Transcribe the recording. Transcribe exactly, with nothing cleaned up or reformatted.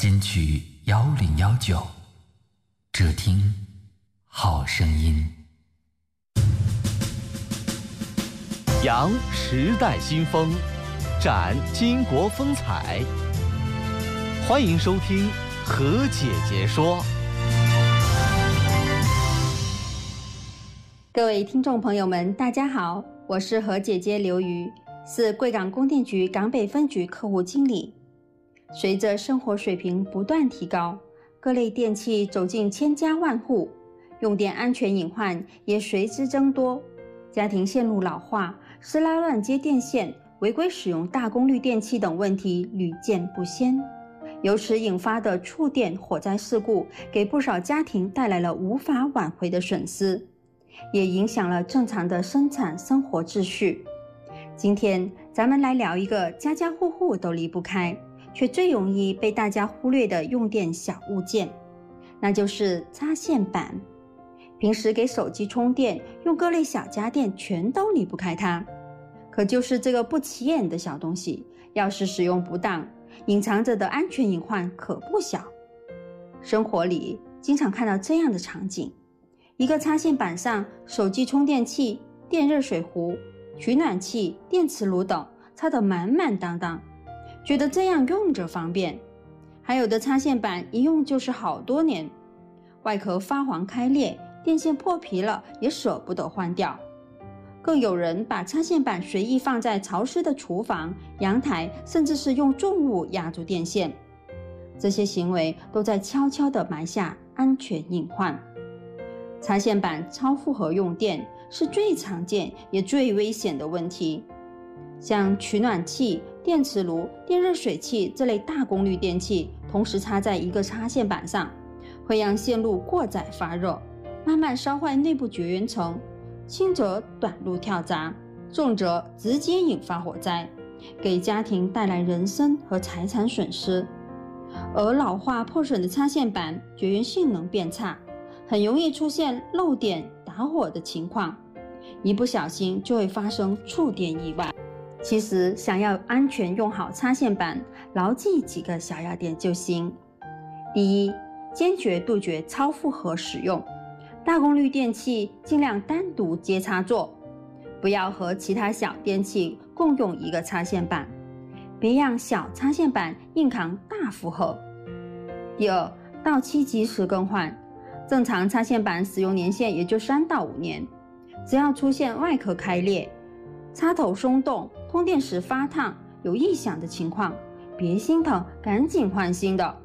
金曲幺零幺九，只听好声音。 扬时代新风，展巾帼风采。欢迎收听何姐姐说。 各位听众朋友们，大家好，我是何姐姐刘瑜，是贵港供电局港北分局客户经理。随着生活水平不断提高，各类电器走进千家万户，用电安全隐患也随之增多。家庭线路老化、私拉乱接电线、违规使用大功率电器等问题屡见不鲜。由此引发的触电火灾事故，给不少家庭带来了无法挽回的损失，也影响了正常的生产生活秩序。今天咱们来聊一个家家户户都离不开，却最容易被大家忽略的用电小物件，那就是插线板。平时给手机充电用各类小家电全都离不开它，可就是这个不起眼的小东西，要是使用不当，隐藏着的安全隐患可不小。生活里经常看到这样的场景，一个插线板上手机充电器、电热水壶、取暖器、电磁炉等插得满满当当，觉得这样用着方便。还有的插线板一用就是好多年，外壳发黄开裂，电线破皮了也舍不得换掉。更有人把插线板随意放在潮湿的厨房、阳台，甚至是用重物压住电线。这些行为都在悄悄地埋下安全隐患。插线板超负荷用电是最常见也最危险的问题。像取暖器、电磁炉、电热水器这类大功率电器同时插在一个插线板上，会让线路过载发热，慢慢烧坏内部绝缘层，轻则短路跳闸，重则直接引发火灾，给家庭带来人身和财产损失。而老化破损的插线板绝缘性能变差，很容易出现漏电打火的情况，一不小心就会发生触电意外。其实想要安全用好插线板，牢记几个小要点就行。第一，坚决杜绝超负荷使用，大功率电器尽量单独接插座，不要和其他小电器共用一个插线板，别让小插线板硬扛大负荷。第二，到期及时更换，正常插线板使用年限也就三到五年，只要出现外壳开裂、插头松动、通电时发烫、有异响的情况，别心疼，赶紧换新的。